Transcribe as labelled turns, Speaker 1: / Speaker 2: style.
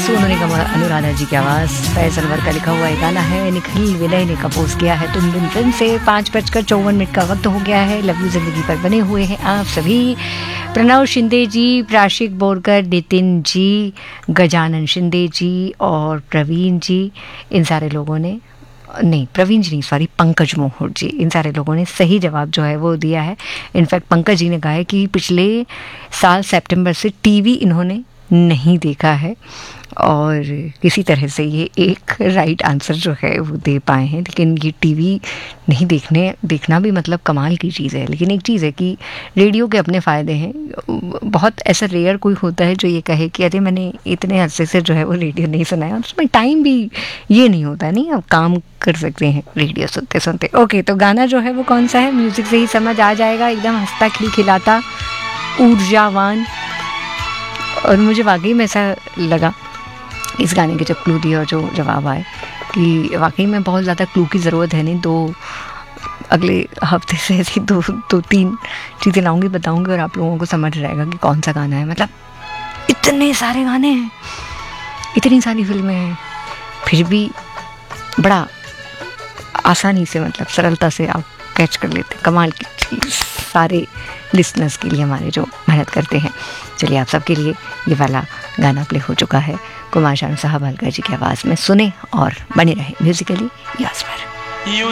Speaker 1: सोनू निगम और अनुराधा जी की आवाज़, फैसल वर्क का लिखा हुआ एक गाना है। निखिल विनय ने कंपोज किया है तुम बिन फिल्म से। 5:54 का वक्त हो गया है। लव यू जिंदगी पर बने हुए हैं आप सभी। प्रणव शिंदे जी, प्राशिक बोरकर, नितिन जी, गजानन शिंदे जी और प्रवीण जी, इन सारे लोगों ने, नहीं प्रवीण जी नहीं, सॉरी पंकज मोहर जी, इन सारे लोगों ने सही जवाब जो है वो दिया है। इनफैक्ट पंकज जी ने कहा है कि पिछले साल सितंबर से टीवी इन्होंने नहीं देखा है और किसी तरह से ये एक राइट आंसर जो है वो दे पाए हैं। लेकिन ये टीवी नहीं देखना भी मतलब कमाल की चीज़ है। लेकिन एक चीज़ है कि रेडियो के अपने फ़ायदे हैं। बहुत ऐसा रेयर कोई होता है जो ये कहे कि अरे मैंने इतने अरसे से जो है वो रेडियो नहीं सुना है, और उसमें टाइम भी ये नहीं होता है, नहीं आप काम कर सकते हैं रेडियो सुनते सुनते। ओके, तो गाना जो है वो कौन सा है, म्यूज़िक से ही समझ आ जाएगा। एकदम हंसता खिलखिलाता ऊर्जावान, और मुझे वाकई में ऐसा लगा इस गाने के जब क्लू दिए और जो जवाब आए कि वाकई में बहुत ज़्यादा क्लू की ज़रूरत है नहीं। अगले हफ्ते से ऐसी दो तीन चीज़ें लाऊंगी, बताऊंगी और आप लोगों को समझ रहेगा कि कौन सा गाना है। मतलब इतने सारे गाने हैं, इतनी सारी फिल्में हैं, फिर भी बड़ा आसानी से, मतलब सरलता से आप कैच कर लेते हैं। कमाल की चीज़ सारे लिसनर्स के लिए हमारे जो मेहनत करते हैं। चलिए आप सबके लिए ये वाला गाना प्ले हो चुका है कुमार शानू साहब अलका जी की आवाज़ में। सुने और बने रहे म्यूजिकली यास पर।